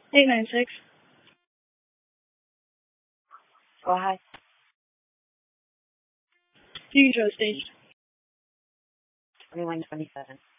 896. Go ahead. You can show stage. 2127.